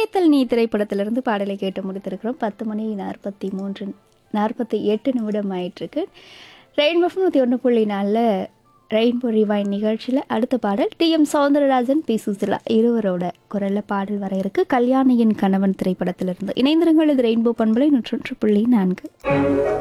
நினைத்தல் நீ திரைப்படத்திலிருந்து பாடலை கேட்டு முடித்திருக்கிறோம். 10:48 ஆயிட்டிருக்கு. ரெயின்போ 101.4 ரெயின்போ ரிவைன் நிகழ்ச்சியில் அடுத்த பாடல் டி.எம். சௌந்தரராஜன், பி. சுசிலா இருவரோட குரலில் பாடல் வர இருக்கு. கல்யாணியின் கணவன் திரைப்படத்திலிருந்து. இணைந்திருங்கள், இது ரெயின்போ பண்பலை 101.4.